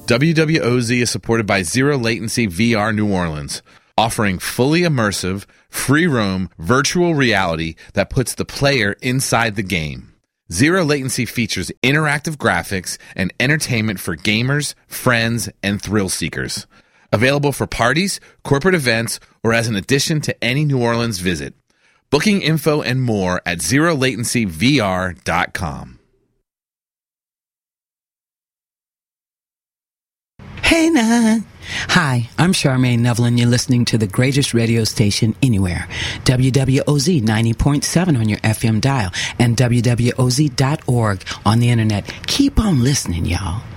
WWOZ is supported by Zero Latency VR New Orleans, offering fully immersive, free roam virtual reality that puts the player inside the game. Zero Latency features interactive graphics and entertainment for gamers, friends, and thrill seekers. Available for parties, corporate events, or as an addition to any New Orleans visit. Booking info and more at ZeroLatencyVR.com. Hey, Nan. Hi, I'm Charmaine Neville, and you're listening to the greatest radio station anywhere. WWOZ 90.7 on your FM dial and WWOZ.org on the internet. Keep on listening, y'all.